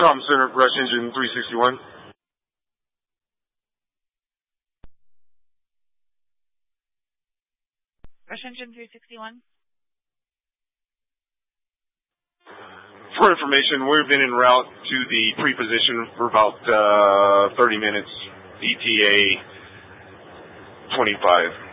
Comm Center, Rush Engine 361. Rush Engine 361. For information, we've been en route to the pre-position for about 30 minutes, ETA 25.